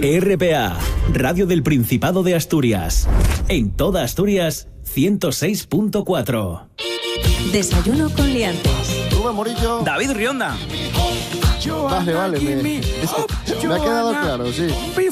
RPA, Radio del Principado de Asturias. En toda Asturias, 106.4. Desayuno con liantes. Rubén Morillo. David Rionda. Vale, me ha quedado claro, sí.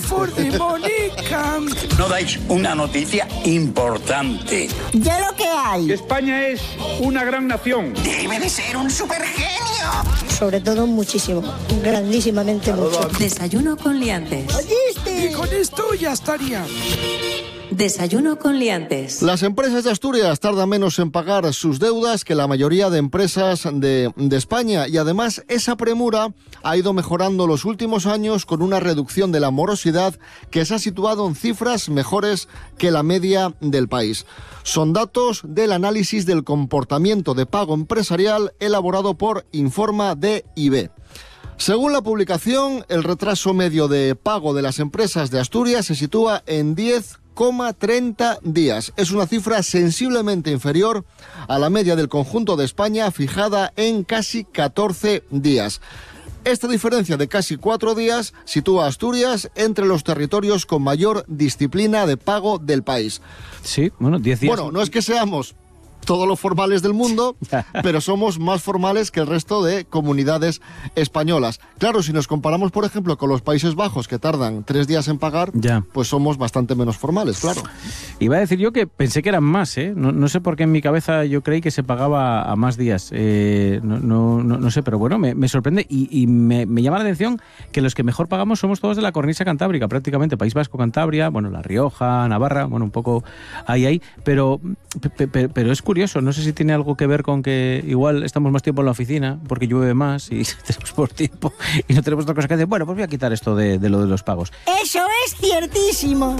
No dais una noticia importante. Ya lo que hay. España es una gran nación. Debe de ser un supergenio. Sobre todo muchísimo, grandísimamente mucho. Desayuno con liantes. ¿Oíste? Y con esto ya estaría. Desayuno con liantes. Las empresas de Asturias tardan menos en pagar sus deudas que la mayoría de empresas de España, y además esa premura ha ido mejorando los últimos años con una reducción de la morosidad que se ha situado en cifras mejores que la media del país. Son datos del análisis del comportamiento de pago empresarial elaborado por Informa DIB. Según la publicación, el retraso medio de pago de las empresas de Asturias se sitúa en 10,30 días. Es una cifra sensiblemente inferior a la media del conjunto de España, fijada en casi 14 días. Esta diferencia de casi 4 días sitúa a Asturias entre los territorios con mayor disciplina de pago del país. Sí, bueno, 10 días. Bueno, no es que seamos todos los formales del mundo, pero somos más formales que el resto de comunidades españolas. Claro, si nos comparamos, por ejemplo, con los Países Bajos, que tardan 3 días en pagar, pues somos bastante menos formales, claro. Iba a decir yo que pensé que eran más, ¿eh? No sé por qué en mi cabeza yo creí que se pagaba a más días. No sé, pero bueno, me sorprende y me llama la atención que los que mejor pagamos somos todos de la cornisa cantábrica, prácticamente. País Vasco, Cantabria, bueno, La Rioja, Navarra, bueno, un poco ahí, pero es curioso, no sé si tiene algo que ver con que igual estamos más tiempo en la oficina porque llueve más y tenemos por tiempo y no tenemos otra cosa que hacer. Bueno, pues voy a quitar esto de lo de los pagos. Eso es ciertísimo.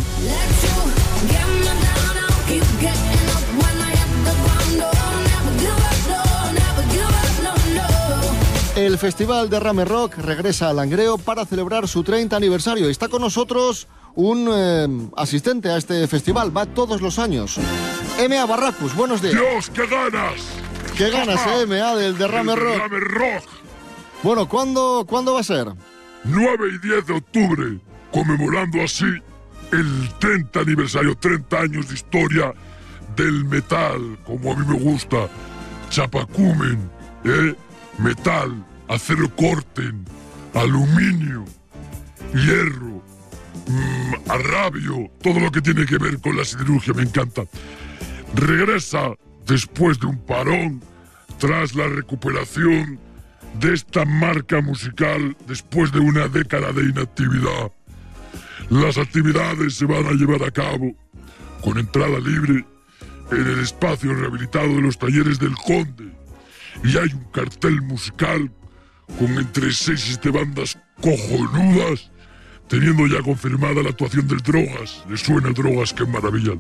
El Festival Derrame Rock regresa a Langreo para celebrar su 30 aniversario. Está con nosotros un asistente a este festival, va todos los años. M.A. Barracus, buenos días. ¡Dios, qué ganas! ¡Qué ganas, M.A. del Derrame Rock! Derrame Rock. Bueno, ¿cuándo va a ser? 9 y 10 de octubre, conmemorando así el 30 aniversario, 30 años de historia del metal, como a mí me gusta. Chapacumen, metal, acero corten, aluminio, hierro, arrabio, todo lo que tiene que ver con la siderurgia, me encanta. Regresa después de un parón, tras la recuperación de esta marca musical después de una década de inactividad. Las actividades se van a llevar a cabo con entrada libre en el espacio rehabilitado de los Talleres del Conde, y hay un cartel musical con entre 6 y 7 bandas cojonudas, teniendo ya confirmada la actuación del Drogas. ¿Les suena Drogas? ¡Qué maravilla!